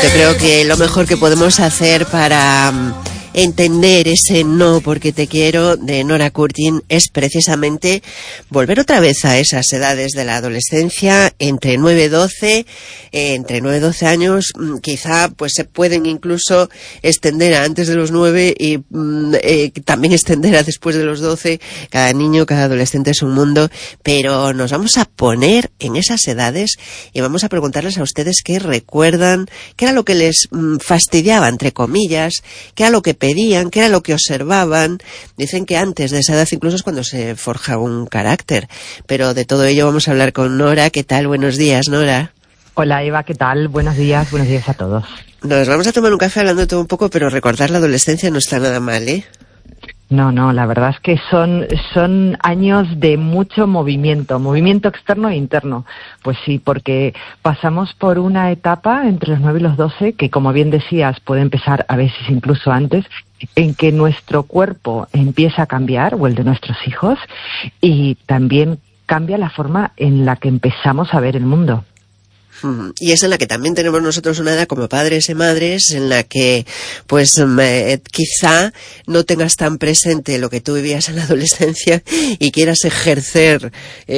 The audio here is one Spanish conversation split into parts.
Yo creo que lo mejor que podemos hacer para entender ese no porque te quiero de Nora Curtin es precisamente volver otra vez a esas edades de la adolescencia, entre 9 y 12 años, quizá pues se pueden incluso extender a antes de los 9 y también extender a después de los 12. Cada niño, cada adolescente es un mundo, pero nos vamos a poner en esas edades y vamos a preguntarles a ustedes qué recuerdan, qué era lo que les fastidiaba, entre comillas, qué era lo que pedían, qué era lo que observaban. Dicen que antes de esa edad incluso es cuando se forja un carácter, pero de todo ello vamos a hablar con Nora. ¿Qué tal? Buenos días, Nora. Hola Eva, ¿qué tal? Buenos días a todos. Nos vamos a tomar un café hablando de todo un poco, pero recordar la adolescencia no está nada mal, ¿eh? No, la verdad es que son años de mucho movimiento externo e interno. Pues sí, porque pasamos por una etapa entre los 9 y los 12, que como bien decías, puede empezar a veces incluso antes, en que nuestro cuerpo empieza a cambiar, o el de nuestros hijos, y también cambia la forma en la que empezamos a ver el mundo. Y es en la que también tenemos nosotros una edad como padres y madres, en la que pues quizá no tengas tan presente lo que tú vivías en la adolescencia y quieras ejercer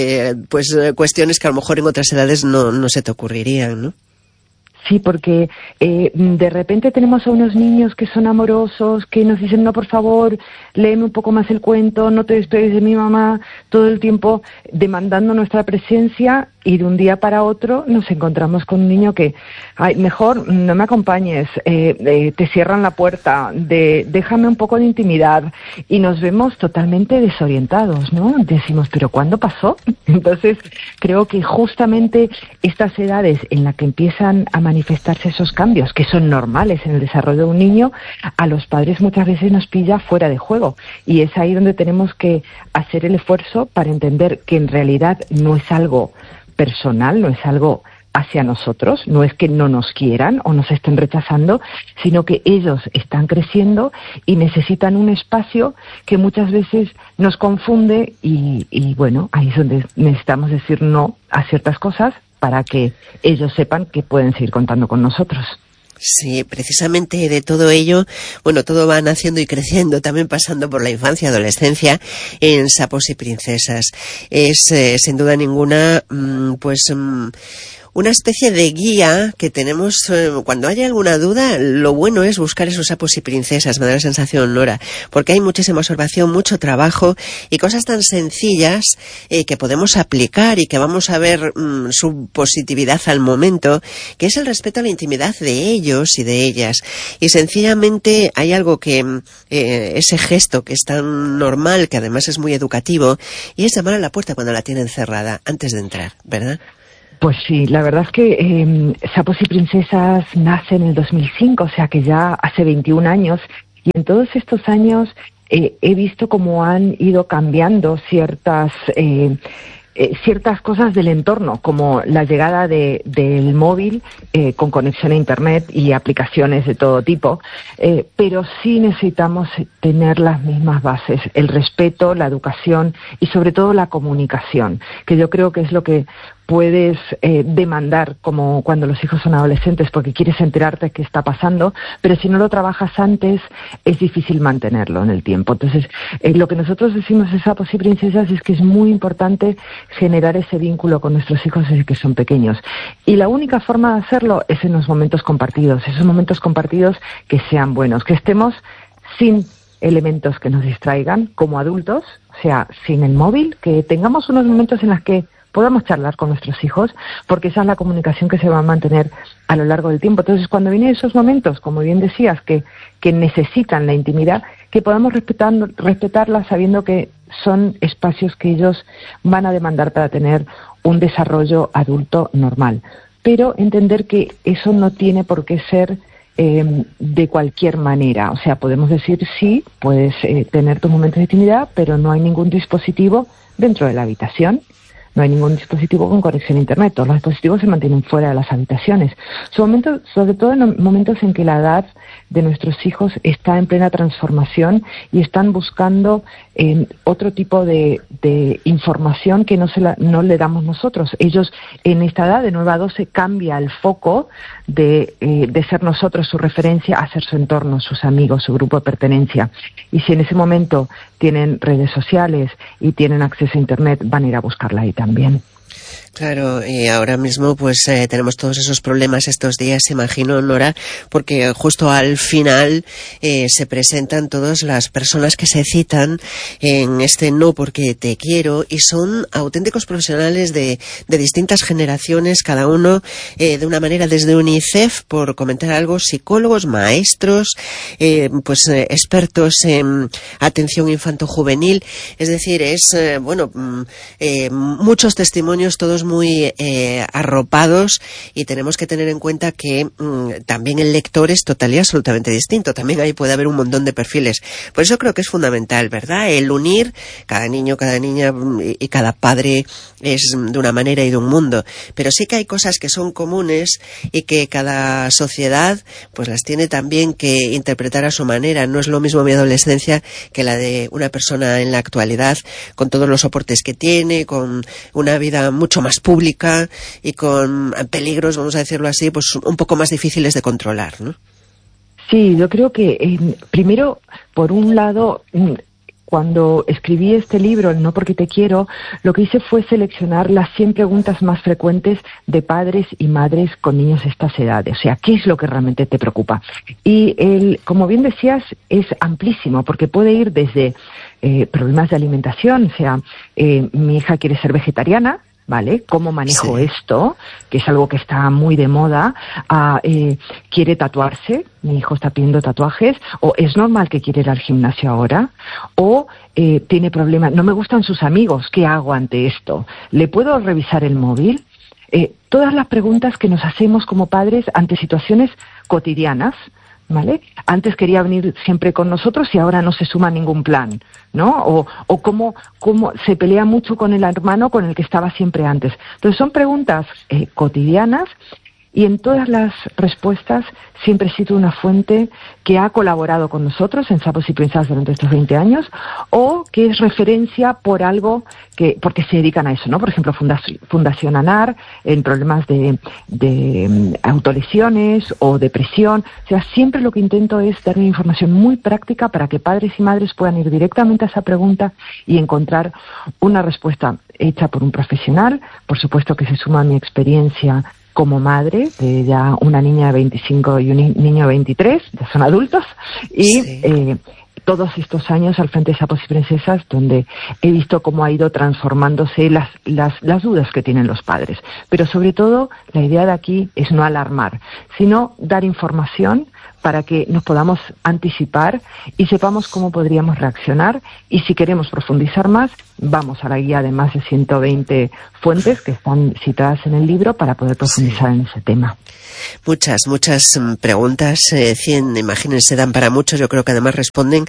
cuestiones que a lo mejor en otras edades no se te ocurrirían, ¿no? Sí, porque de repente tenemos a unos niños que son amorosos, que nos dicen, no, por favor, léeme un poco más el cuento, no te despegues de mi mamá, todo el tiempo demandando nuestra presencia, y de un día para otro nos encontramos con un niño que, ay, mejor no me acompañes, te cierran la puerta, déjame un poco de intimidad, y nos vemos totalmente desorientados, ¿no? Decimos, ¿pero cuándo pasó? Entonces, creo que justamente estas edades en las que empiezan a manifestarse esos cambios, que son normales en el desarrollo de un niño, a los padres muchas veces nos pilla fuera de juego, y es ahí donde tenemos que hacer el esfuerzo para entender que en realidad no es algo personal, no es algo hacia nosotros, no es que no nos quieran o nos estén rechazando, sino que ellos están creciendo y necesitan un espacio que muchas veces nos confunde y bueno, ahí es donde necesitamos decir no a ciertas cosas para que ellos sepan que pueden seguir contando con nosotros. Sí, precisamente de todo ello, bueno, todo va naciendo y creciendo, también pasando por la infancia y adolescencia en Sapos y Princesas. Es, sin duda ninguna, una especie de guía que tenemos cuando haya alguna duda. Lo bueno es buscar esos sapos y princesas, me da la sensación, Nora, porque hay muchísima observación, mucho trabajo y cosas tan sencillas que podemos aplicar y que vamos a ver su positividad al momento, que es el respeto a la intimidad de ellos y de ellas. Y sencillamente hay algo que ese gesto que es tan normal, que además es muy educativo, y es llamar a la puerta cuando la tienen cerrada antes de entrar, ¿verdad? Pues sí, la verdad es que Sapos y Princesas nace en el 2005, o sea que ya hace 21 años, y en todos estos años he visto cómo han ido cambiando ciertas cosas del entorno, como la llegada del móvil con conexión a Internet y aplicaciones de todo tipo, pero sí necesitamos tener las mismas bases, el respeto, la educación y sobre todo la comunicación, que yo creo que es lo que puedes demandar como cuando los hijos son adolescentes, porque quieres enterarte de qué está pasando, pero si no lo trabajas antes es difícil mantenerlo en el tiempo. Entonces, lo que nosotros decimos en Sapos y Princesas es que es muy importante generar ese vínculo con nuestros hijos desde que son pequeños. Y la única forma de hacerlo es en los momentos compartidos, esos momentos compartidos que sean buenos, que estemos sin elementos que nos distraigan como adultos, o sea, sin el móvil, que tengamos unos momentos en los que podamos charlar con nuestros hijos, porque esa es la comunicación que se va a mantener a lo largo del tiempo. Entonces, cuando vienen esos momentos, como bien decías, que necesitan la intimidad, que podamos respetarla sabiendo que son espacios que ellos van a demandar para tener un desarrollo adulto normal. Pero entender que eso no tiene por qué ser de cualquier manera. O sea, podemos decir sí, puedes tener tus momentos de intimidad, pero no hay ningún dispositivo dentro de la habitación. No hay ningún dispositivo con conexión a Internet. Todos los dispositivos se mantienen fuera de las habitaciones. Sobre todo en momentos en que la edad de nuestros hijos está en plena transformación y están buscando otro tipo de información que no le damos nosotros. Ellos, en esta edad de 9 a 12, cambia el foco de ser nosotros su referencia a ser su entorno, sus amigos, su grupo de pertenencia. Y si en ese momento tienen redes sociales y tienen acceso a Internet, van a ir a buscarla ahí también. Claro, y ahora mismo pues tenemos todos esos problemas estos días, imagino, Nora, porque justo al final se presentan todas las personas que se citan en este No porque te quiero, y son auténticos profesionales de distintas generaciones, cada uno de una manera, desde UNICEF, por comentar algo, psicólogos, maestros, expertos en atención infanto-juvenil, es decir, es muchos testimonios, todos muy arropados, y tenemos que tener en cuenta que también el lector es total y absolutamente distinto. También ahí puede haber un montón de perfiles. Por eso creo que es fundamental, ¿verdad?, el unir cada niño, cada niña y cada padre es de una manera y de un mundo. Pero sí que hay cosas que son comunes y que cada sociedad pues las tiene también que interpretar a su manera. No es lo mismo mi adolescencia que la de una persona en la actualidad, con todos los soportes que tiene, con una vida mucho más pública y con peligros, vamos a decirlo así, pues un poco más difíciles de controlar, ¿no? Sí, yo creo que primero, por un lado, cuando escribí este libro, el No porque te quiero, lo que hice fue seleccionar las 100 preguntas más frecuentes de padres y madres con niños de estas edades. O sea, ¿qué es lo que realmente te preocupa? Y como bien decías, es amplísimo, porque puede ir desde problemas de alimentación, o sea, mi hija quiere ser vegetariana, ¿vale? ¿Cómo manejo esto? Que es algo que está muy de moda. ¿Quiere tatuarse? Mi hijo está pidiendo tatuajes. ¿O es normal que quiere ir al gimnasio ahora? ¿O tiene problemas? No me gustan sus amigos. ¿Qué hago ante esto? ¿Le puedo revisar el móvil? Todas las preguntas que nos hacemos como padres ante situaciones cotidianas, ¿vale? Antes quería venir siempre con nosotros y ahora no se suma a ningún plan, ¿no? O cómo se pelea mucho con el hermano con el que estaba siempre antes. Entonces son preguntas cotidianas, y en todas las respuestas siempre he sido una fuente que ha colaborado con nosotros en Sapos y Princesas durante estos 20 años, o que es referencia por algo porque se dedican a eso, ¿no? Por ejemplo, Fundación ANAR, en problemas de autolesiones o depresión. O sea, siempre lo que intento es dar una información muy práctica para que padres y madres puedan ir directamente a esa pregunta y encontrar una respuesta hecha por un profesional. Por supuesto que se suma a mi experiencia como madre de ya una niña de 25 y un niño de 23, ya son adultos, y todos estos años al frente de Sapos y Princesas, donde he visto cómo ha ido transformándose las dudas que tienen los padres. Pero sobre todo, la idea de aquí es no alarmar, sino dar información para que nos podamos anticipar y sepamos cómo podríamos reaccionar, y si queremos profundizar más, vamos a la guía de más de 120 fuentes que están citadas en el libro para poder profundizar en ese tema. Muchas preguntas, 100, imagínense, dan para muchos. Yo creo que además responden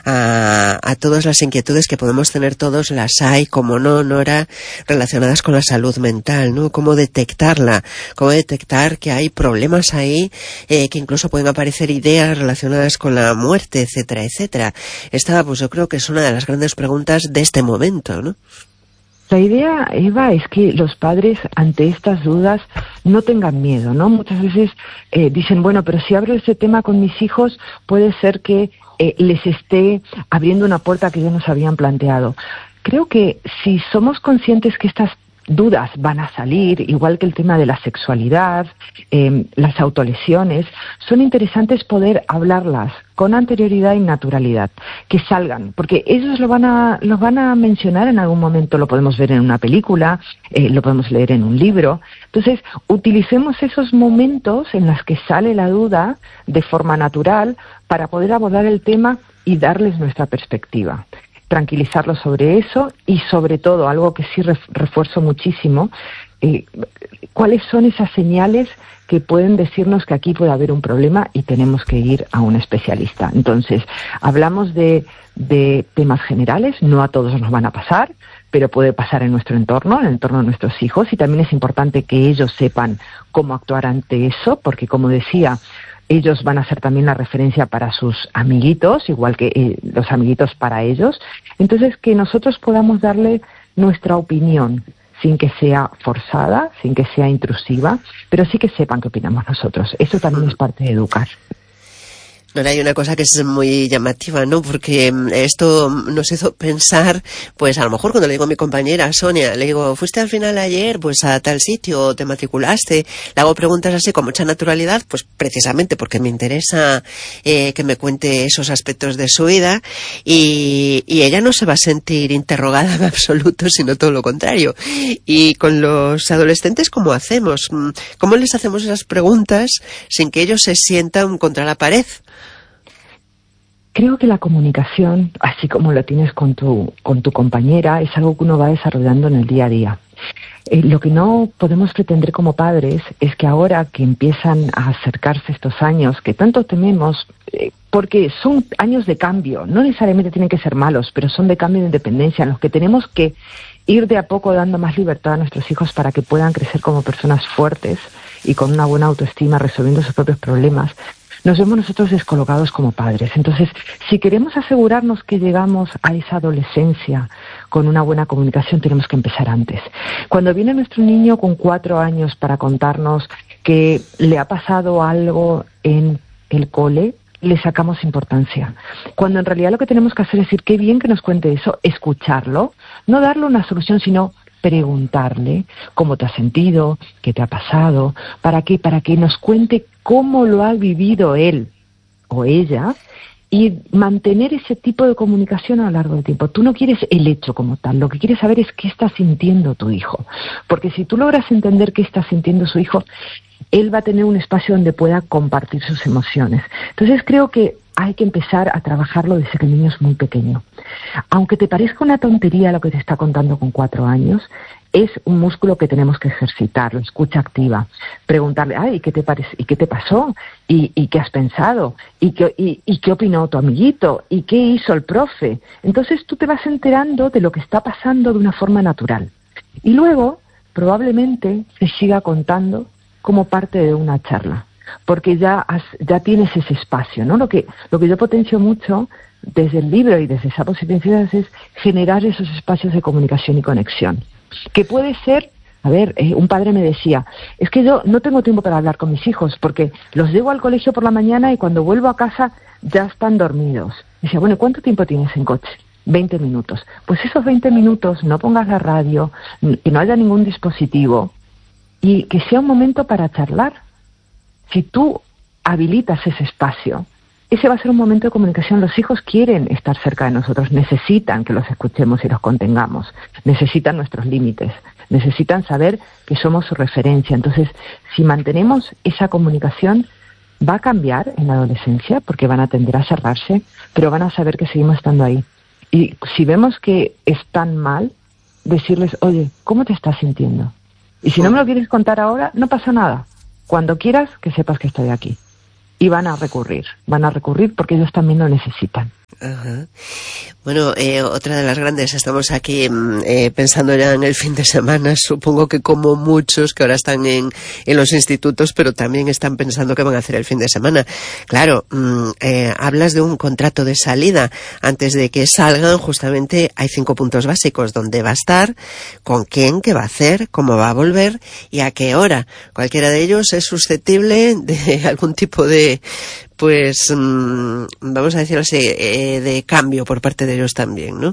a todas las inquietudes que podemos tener todos. Las hay, como no, Nora, relacionadas con la salud mental, ¿no? Cómo detectarla, cómo detectar que hay problemas ahí, que incluso pueden aparecer ideas relacionadas con la muerte, etcétera, etcétera. Esta, pues yo creo que es una de las grandes preguntas de este momento, ¿no? La idea, Eva, es que los padres ante estas dudas no tengan miedo, ¿no? Muchas veces dicen, bueno, pero si abro este tema con mis hijos, puede ser que les esté abriendo una puerta que ya nos habían planteado. Creo que si somos conscientes que estas dudas van a salir, igual que el tema de la sexualidad, las autolesiones, son interesantes poder hablarlas con anterioridad y naturalidad, que salgan, porque ellos los van a mencionar en algún momento. Lo podemos ver en una película, lo podemos leer en un libro. Entonces, utilicemos esos momentos en los que sale la duda de forma natural para poder abordar el tema y darles nuestra perspectiva. Tranquilizarlos sobre eso, y sobre todo, algo que sí refuerzo muchísimo, cuáles son esas señales que pueden decirnos que aquí puede haber un problema y tenemos que ir a un especialista. Entonces, hablamos de temas generales, no a todos nos van a pasar, pero puede pasar en nuestro entorno, en el entorno de nuestros hijos, y también es importante que ellos sepan cómo actuar ante eso, porque, como decía, ellos van a ser también la referencia para sus amiguitos, igual que los amiguitos para ellos. Entonces, que nosotros podamos darle nuestra opinión sin que sea forzada, sin que sea intrusiva, pero sí que sepan qué opinamos nosotros. Eso también es parte de educar. Ahora hay una cosa que es muy llamativa, ¿no? Porque esto nos hizo pensar, pues a lo mejor cuando le digo a mi compañera Sonia, le digo, ¿fuiste al final ayer pues a tal sitio, te matriculaste? Le hago preguntas así con mucha naturalidad, pues precisamente porque me interesa que me cuente esos aspectos de su vida y ella no se va a sentir interrogada en absoluto, sino todo lo contrario. Y con los adolescentes, ¿cómo hacemos? ¿Cómo les hacemos esas preguntas sin que ellos se sientan contra la pared? Creo que la comunicación, así como lo tienes con tu compañera, es algo que uno va desarrollando en el día a día. Lo que no podemos pretender como padres es que ahora que empiezan a acercarse estos años que tanto tememos, porque son años de cambio, no necesariamente tienen que ser malos, pero son de cambio de independencia, en los que tenemos que ir de a poco dando más libertad a nuestros hijos para que puedan crecer como personas fuertes y con una buena autoestima, resolviendo sus propios problemas. Nos vemos nosotros descolocados como padres. Entonces, si queremos asegurarnos que llegamos a esa adolescencia con una buena comunicación, tenemos que empezar antes. Cuando viene nuestro niño con 4 años para contarnos que le ha pasado algo en el cole, le sacamos importancia. Cuando en realidad lo que tenemos que hacer es decir, qué bien que nos cuente eso, escucharlo, no darle una solución, sino preguntarle cómo te has sentido, qué te ha pasado, para que nos cuente cómo lo ha vivido él o ella y mantener ese tipo de comunicación a lo largo del tiempo. Tú no quieres el hecho como tal, lo que quieres saber es qué está sintiendo tu hijo, porque si tú logras entender qué está sintiendo su hijo, él va a tener un espacio donde pueda compartir sus emociones. Entonces creo que hay que empezar a trabajarlo desde que el niño es muy pequeño. Aunque te parezca una tontería lo que te está contando con 4 años, es un músculo que tenemos que ejercitar, la escucha activa. Preguntarle, ¿y qué te parece? ¿Y qué te pasó? ¿Y qué has pensado? ¿Y qué opinó tu amiguito? ¿Y qué hizo el profe? Entonces tú te vas enterando de lo que está pasando de una forma natural. Y luego, probablemente, se siga contando como parte de una charla, porque ya tienes ese espacio, ¿no? Lo que yo potencio mucho desde el libro y desde esa posibilidad es generar esos espacios de comunicación y conexión, que puede ser, un padre me decía, es que yo no tengo tiempo para hablar con mis hijos, porque los llevo al colegio por la mañana y cuando vuelvo a casa ya están dormidos. Decía, bueno, ¿cuánto tiempo tienes en coche? 20 minutos. Pues esos 20 minutos no pongas la radio, que no haya ningún dispositivo, y que sea un momento para charlar. Si tú habilitas ese espacio, ese va a ser un momento de comunicación. Los hijos quieren estar cerca de nosotros, necesitan que los escuchemos y los contengamos, necesitan nuestros límites, necesitan saber que somos su referencia. Entonces, si mantenemos esa comunicación, va a cambiar en la adolescencia, porque van a tender a cerrarse, pero van a saber que seguimos estando ahí. Y si vemos que están mal, decirles, oye, ¿cómo te estás sintiendo? Y si no me lo quieres contar ahora, no pasa nada. Cuando quieras, que sepas que estoy aquí. Y van a recurrir porque ellos también lo necesitan. Ajá. Bueno, otra de las grandes, estamos aquí pensando ya en el fin de semana, supongo que como muchos que ahora están en los institutos, pero también están pensando qué van a hacer el fin de semana. Claro, hablas de un contrato de salida. Antes de que salgan, justamente hay 5 puntos básicos: dónde va a estar, con quién, qué va a hacer, cómo va a volver y a qué hora. Cualquiera de ellos es susceptible de algún tipo de, pues, vamos a decirlo así, de cambio por parte de ellos también, ¿no?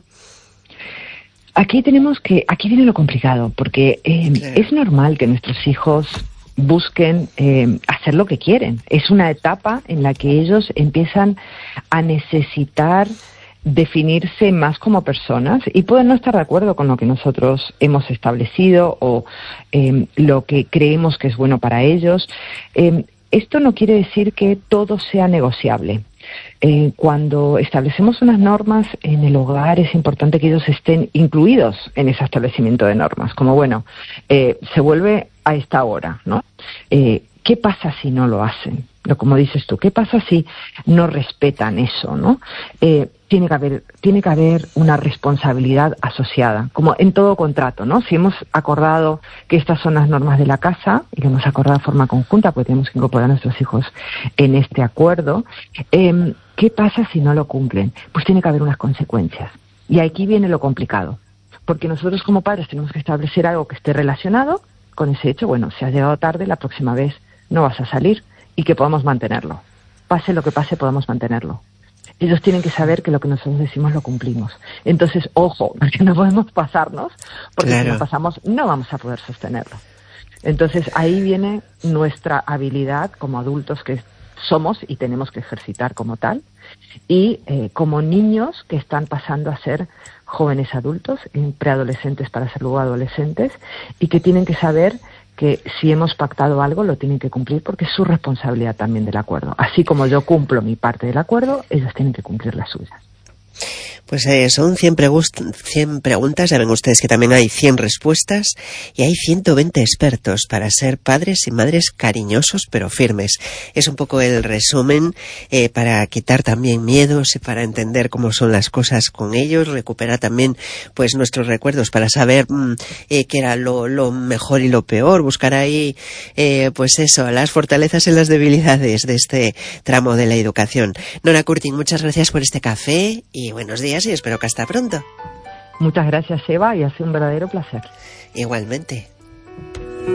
Aquí viene lo complicado, porque claro, es normal que nuestros hijos busquen hacer lo que quieren. Es una etapa en la que ellos empiezan a necesitar definirse más como personas y pueden no estar de acuerdo con lo que nosotros hemos establecido o lo que creemos que es bueno para ellos. Esto no quiere decir que todo sea negociable. Cuando establecemos unas normas en el hogar es importante que ellos estén incluidos en ese establecimiento de normas, como se vuelve a esta hora, ¿no? ¿Qué pasa si no lo hacen? Como dices tú, ¿qué pasa si no respetan eso, no? Tiene que haber una responsabilidad asociada, como en todo contrato, ¿no? Si hemos acordado que estas son las normas de la casa y lo hemos acordado de forma conjunta, pues tenemos que incorporar a nuestros hijos en este acuerdo. ¿Qué pasa si no lo cumplen? Pues tiene que haber unas consecuencias. Y aquí viene lo complicado, porque nosotros como padres tenemos que establecer algo que esté relacionado con ese hecho. Bueno, si has llegado tarde, la próxima vez no vas a salir, y que podamos mantenerlo. Pase lo que pase, podamos mantenerlo. Ellos tienen que saber que lo que nosotros decimos lo cumplimos. Entonces, ojo, porque no podemos pasarnos, porque claro, si nos pasamos no vamos a poder sostenerlo. Entonces, ahí viene nuestra habilidad como adultos que somos y tenemos que ejercitar como tal, y como niños que están pasando a ser jóvenes adultos, preadolescentes para ser luego adolescentes, y que tienen que saber que si hemos pactado algo lo tienen que cumplir, porque es su responsabilidad también del acuerdo. Así como yo cumplo mi parte del acuerdo, ellos tienen que cumplir la suya. Pues son 100 preguntas, ya ven ustedes que también hay 100 respuestas y hay 120 expertos para ser padres y madres cariñosos pero firmes. Es un poco el resumen para quitar también miedos y para entender cómo son las cosas con ellos, recuperar también pues nuestros recuerdos para saber qué era lo mejor y lo peor, buscar ahí pues eso, las fortalezas y las debilidades de este tramo de la educación. Nora Curtin, muchas gracias por este café y buenos días y espero que hasta pronto. Muchas gracias, Eva, y ha sido un verdadero placer. Igualmente.